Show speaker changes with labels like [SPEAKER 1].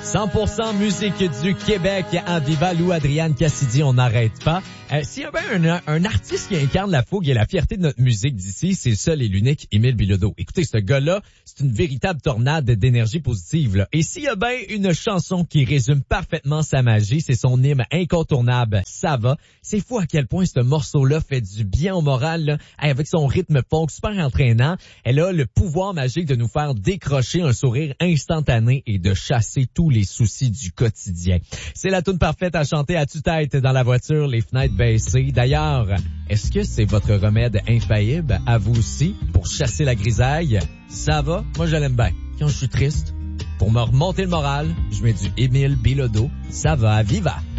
[SPEAKER 1] 100% musique du Québec à Viva Lou, Adrienne Cassidy, on n'arrête pas. S'il y a bien un artiste qui incarne la fougue et la fierté de notre musique d'ici, c'est le seul et l'unique Émile Bilodeau. Écoutez, ce gars-là, c'est une véritable tornade d'énergie positive, là. Et s'il y a bien une chanson qui résume parfaitement sa magie, c'est son hymne incontournable, Ça va. C'est fou à quel point ce morceau-là fait du bien au moral, là. Avec son rythme folk super entraînant, elle a le pouvoir magique de nous faire décrocher un sourire instantané et de chasser tous les soucis du quotidien. C'est la toune parfaite à chanter à tue-tête dans la voiture, les fenêtres baissées. D'ailleurs, est-ce que c'est votre remède infaillible à vous aussi pour chasser la grisaille? Ça va? Moi, je l'aime bien. Quand je suis triste, pour me remonter le moral, je mets du Émile Bilodeau. Ça va, viva!